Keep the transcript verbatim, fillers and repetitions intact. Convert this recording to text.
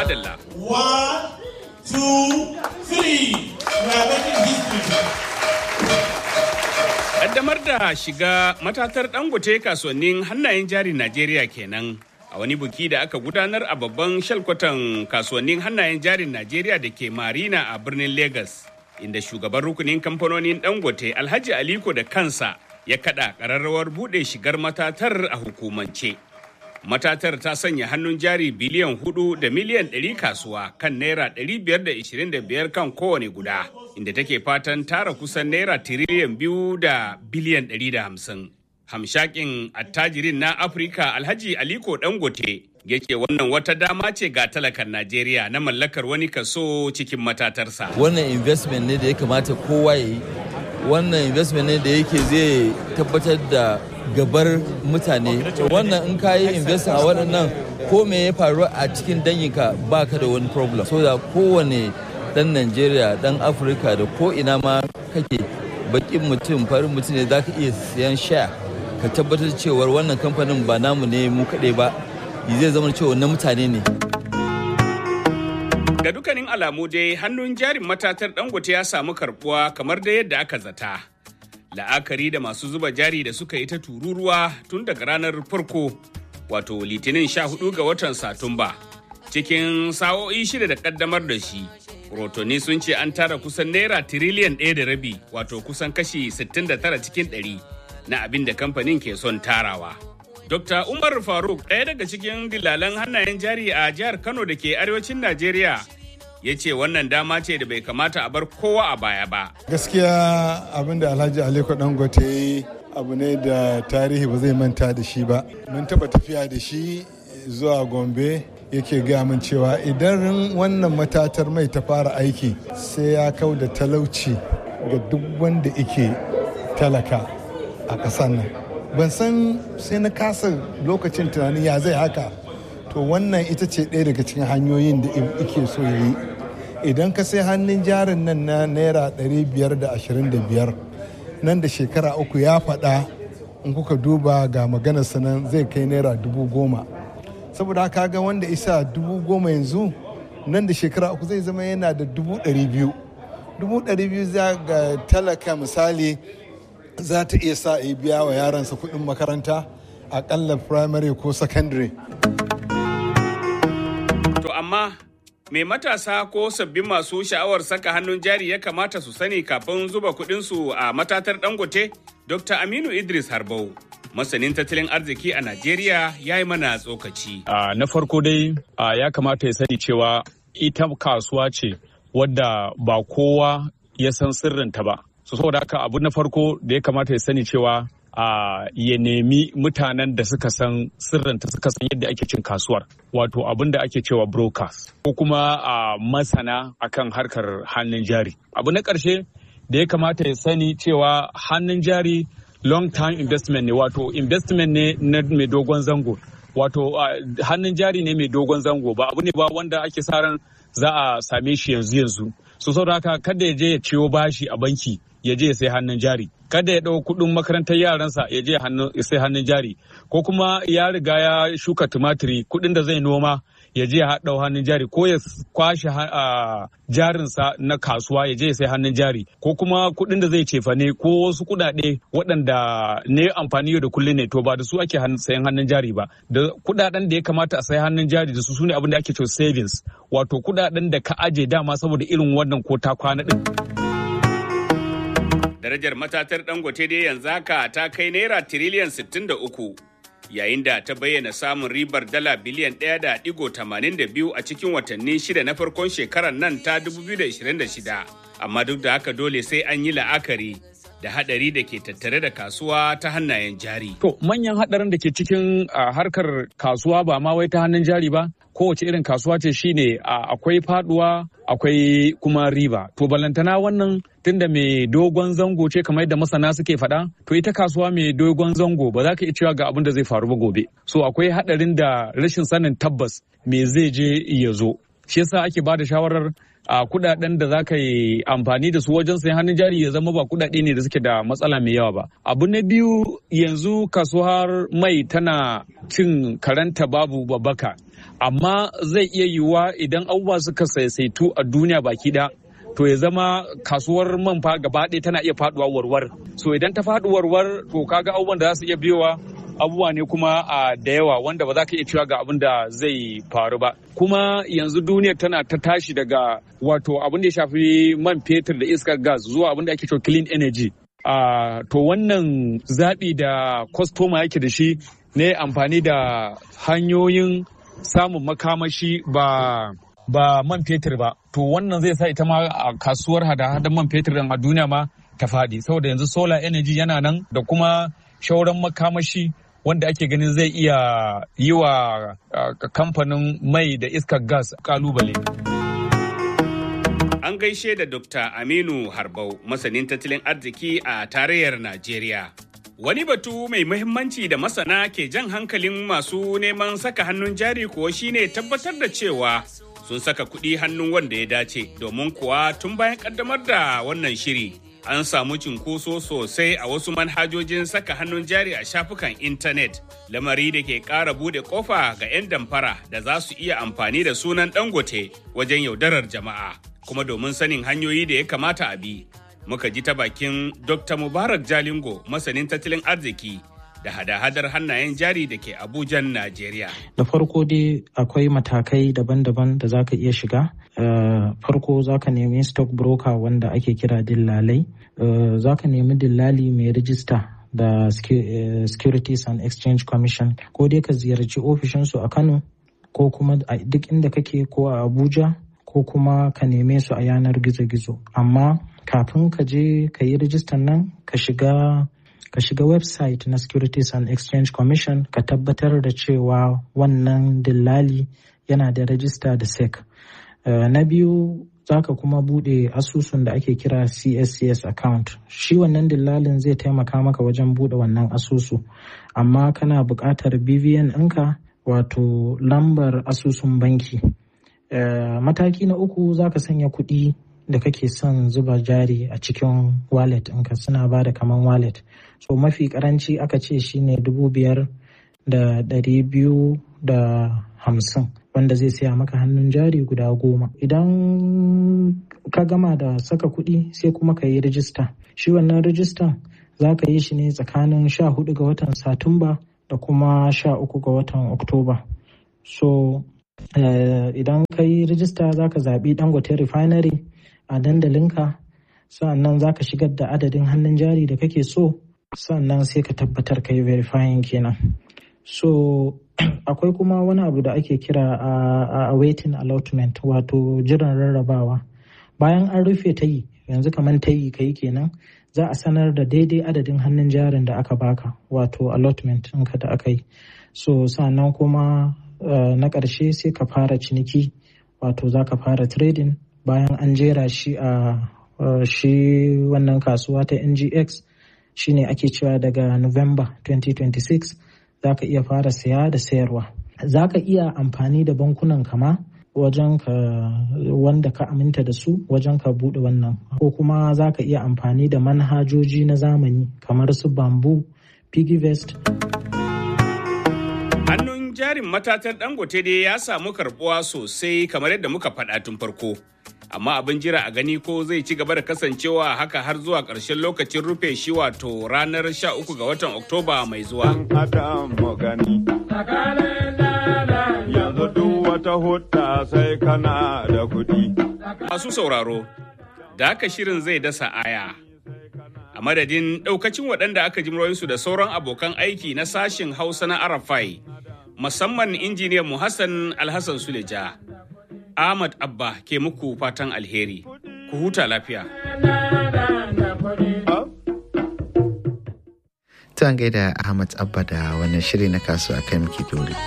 madalla. One, two, three. We are making history. Kaddamar da shiga matatar Dangote kasuwannin hannayen jari Najeriya kenan a wani buki da aka gudanar a babban shalkwatan kasuwannin hannayen jarin Najeriya da ke Marina a birnin Lagos, inda shugaban rukunin kamfanonin Dangote Alhaji Aliko da kansa ya kada kararrawar bude shigar matatar a hukumance. Matatar ta sanya hannun jari biliyan hudu da miliyan ɗari kasuwa kan naira ɗari biyar da ishirin da biyar kan kowane guda, inda take fatan tara kusan naira tiriliyan biyu da biliyan ɗari da hamsin. Hamshakin attajirin na Afirka Alhaji Aliko Dangote yake wannan wata dama ce ga talakan Najeriya na mallakar wani kaso cikin matatarsa. Wannan investment ne da ya kamata kowa ya yi. Wannan investment ne da yake zai tabbatar da gabar mutane. Wannan in ka yi investment a waɗannan ko me ya faru a cikin danyinka ba ka da wani problem. So da kowane ɗan Najeriya, ɗan Afirka da ko ina ma kake baƙin mutum, farin mutum ne za ka iya siyan share. Ka tabbatar cewar wannan kamfanin ba namu ne mu kaɗai ba, zai zama cewa na mutane ne. Ga dukkanin alamu dai hannun jarin matatar Dangote ya samu karbuwa kamar da yadda aka zata. La'akari da masu zuba jari da suka yi ta tururuwa tun daga ranar farko, wato litinin sha hudu ga watan Satumba. Cikin sa'o'i shida da kaddamar da shi, rotoni sun ce an tara kusan naira tiriliyan ɗaya da rabi, wato kusan kashi sittin da tara cikin ɗari na abin da kamfanin ke son tarawa. Dokta Umar Faruk, ɗaya daga cikin dillalan hannayen jari a jihar Kano da ke arewacin Najeriya, ya ce wannan dama ce da bai kamata a bar kowa a baya ba. Gaskiya abin da Alhaji Aliko Dangote ya yi abu ne da tarihi ba zai manta da shi ba. Mun taɓa tafiya da shi zuwa Gombe, yake gaya min cewa idan wannan matatar mai ta fara aiki sai ya kau da talauci ga duk wanda yake talaka a ƙasar nan. Ban san sai na kasa lokacin tunanin ya zai haka. To wannan ita ce ɗaya daga cikin hanyoyin da ike so ya yi. Idan ka sai hannun jarin nan na naira ɗari biyar da ashirin da biyar nan da shekara uku ya faɗa in kuka duba ga maganar sanan zai kai naira dubu goma. Saboda haka ga wanda isa dubu goma yanzu nan da shekara uku zai zama yana da dubu ɗari biyu. Dubu ɗari biyu za ga talaka misali za ta iya sa a biya wa yaransa kuɗin makaranta aƙalla primary ko secondary. To amma me matasa ko sabbin masu sha'awar saka hannun jari ya kamata su sani kafin zuba kuɗinsu a matatar Dangote? Dokta Aminu Idris Harbau, masanin tattalin arziki a Najeriya, ya yi mana tsokaci. Uh, na farko dai uh, ya kamata ya sani cewa ita kasuwa ce wadda ba kowa ya san sirrinta ba. So saboda haka abu na farko da ya kamata ya sani cewa uh, ya nemi mutanen da suka san sirrinta, suka san yadda ake cin kasuwar, wato abin da ake cewa brokers ko kuma uh, masana akan harkar hannun jari. Abu na ƙarshe da ya kamata ya sani cewa hannun jari long term investment ne, wato investment ne na mai dogon zango, wato uh, hannun jari ne mai dogon zango, ba abu ne ba wanda ake sa ran za a same shi yanzu yanzu. So saboda haka kada ya je ya ciwo bashi a banki ya je ya sai hannun jari, kada ya ɗau kuɗin makarantar yaransa ya je ya sai hannun jari, ko kuma ya riga ya shuka tumatiri kuɗin da zai noma ya je ya ɗau hannun jari, ko ya kwashe jarinsa na kasuwa ya je ya sai hannun jari, ko kuma kuɗin da zai cefane ko wasu kuɗaɗe waɗanda ne amfani yau da kullum ne, to ba da su ake sayan hannun jari ba. Da kuɗaɗen da ya kamata a sayi hannun jari da su sune abin da ake cewa savings, wato kuɗaɗen da ka aje dama saboda irin wannan ko ta kwana ɗin. Darajar matatar Dangote dai yanzu haka ta kai naira tiriliyan sittin da uku, yayin da ta bayyana samun ribar dala biliyan ɗaya da ɗigo tamanin da biyu a cikin watanni shida na farkon shekarar nan ta dubu biyu da ishirin da shida. Amma duk da haka dole sai an yi la'akari da haɗari da ke tattare da kasuwa ta hannayen jari. To manyan haɗarin da ke cikin harkar kasuwa ba ma wai ta hannun jari ba, kowace irin kasuwa ce shine akwai faduwa akwai kuma riba. To balantana wannan tunda mai dogon zango ce kamar yadda masana suke faɗa, to ita kasuwa mai dogon zango ba za ka iya cewa ga abin da zai faru ba gobe. So akwai haɗarin da rashin sanin tabbas me zai je ya zo. Shi yasa ake ba da shawarar a kudaden da za ka yi amfani da su wajen sayan hannun jari ya zama ba kudade ne da suke da matsala mai yawa ba. Abu na biyu, yanzu kasuwar mai tana cin karanta babu babbaka. amma zai iya yiwuwa idan abubuwa suka saisaitu a duniya baki ɗaya to ya zama kasuwar man fa gaba ɗaya tana iya faduwa warwar. So idan ta faɗi warwar to kaga abubuwan da za su iya biyowa abubuwa ne kuma a da yawa wanda ba za ka iya cewa ga abin da zai faru ba. Kuma yanzu duniyar tana ta tashi daga wato abin da ya shafi man fetur da iskar gas zuwa abin da ake cewa clean energy. Uh, to wannan zaɓi da kwastoma yake da shi ne amfani da hanyoyin samun makamashi ba ba man fetur ba, to wannan zai sa ita ma a kasuwar hada-hadan man fetur a duniya ma ta faɗi saboda yanzu solar energy yana nan da kuma shauran makamashi wanda ake ganin zai iya yi wa kamfanin mai da iskar gas kalubale. An gaishe da Dokta Aminu Harbau, masanin tattalin arziki a tarayyar Najeriya. Wani batu mai muhimmanci da masana ke jan hankalin masu neman saka hannun jari kuwa shine tabbatar da cewa sun saka kuɗi hannun wanda ya dace, domin kuwa tun bayan ƙaddamar da wannan shiri an samu cinkoso sosai a wasu manhajojin saka hannun jari a shafukan intanet, lamari da ke ƙara buɗe ƙofa ga 'yan damfara da za su iya amfani da sunan Dangote wajen yaudarar jama'a. Kuma domin sanin hanyoyi da ya kamata a bi, muka ji ta bakin Dokta Mubarak Jalingo, masanin tattalin arziki da hada-hadar hannayen jari da ke Abujan, Najeriya. Da farko dai akwai matakai daban-daban da za ka iya shiga. Uh, farko za ka nemi stock broker wanda ake kira dillalai. Uh, za ka nemi dillali mai rijista da uh, Securities and Exchange Commission. Ko dai ka ziyarci ofishinsu a Kano ko kuma a duk inda kake ko a Abuja ko kuma ka neme su a yanar gizo-gizo. Amma kafin ka je ka yi rijistan nan ka shiga ka shiga website na Securities and Exchange Commission ka tabbatar da cewa wannan dillali yana da rajista da S E C. Uh, na biyu za ka kuma bude asusun da ake kira C S C S account. Shi wannan dillalin zai taimaka maka wajen bude wannan asusu, amma kana buƙatar B V N ɗinka, wato lambar asusun banki. Uh, mataki na uku za ka sanya kuɗi da kake son zuba jari a cikin wallet ɗinka, suna ba da kaman wallet. So mafi karanci aka ce shine dubu biyar da ɗari biyu da hamsin wanda zai siya maka hannun jari guda goma. Idan ka gama da saka kuɗi sai kuma ka yi rijista. Shi wannan rijistan za ka yi shi ne tsakanin sha hudu ga watan Satumba da kuma sha uku ga watan Oktoba. So uh, idan ka yi rijista za ka zaɓi Dangote Refinery a dandalinka, sannan za ka shigar da adadin hannun jari da kake so, sannan sai ka tabbatar ka yi verifying kenan. So akwai kuma wani abu da ake kira a awaiting allotment, wato jiran rarrabawa. Bayan an rufe ta yi, yanzu kamar ta yi ka yi kenan, za a sanar da daidai adadin hannun jarin da aka baka, wato allotment ɗinka da aka yi. So sannan kuma uh, na ƙarshe sai ka fara ciniki, wato za ka fara trading bayan an jera shi a uh, shi wannan kasuwa ta N G X, shine ake cewa daga November twenty twenty-six za ka iya fara saya da sayarwa. Za ka iya amfani da bankunan kama wajen ka wanda ka aminta da su wajen ka bude wannan, ko kuma za ka iya amfani da manhajoji na zamani kamar su Bamboo, Piggyvest. Hannun jarin matatar Dangote dai ya samu karbuwa sosai kamar yadda muka faɗa tun farko. Amma abin jira a gani ko zai ci gaba da kasancewa haka har zuwa ƙarshen lokacin rufe shi, wato ranar sha uku ga watan Oktoba mai zuwa. Yanzu duk wata hutta sai kana da kuɗi. Masu sauraro, da haka shirin zai dasa aya. A madadin ɗaukacin waɗanda aka ji muryoyinsu da sauran abokan aiki na sashin Hausa na Arafai, musamman injiniyan mu Hassan Alhassan Suleja. Ahmad Abba ke muku fatan alheri. Ku huta lafiya. Ta gaida Ahmad Abba da wannan shiri na kasuwa kai muke dole.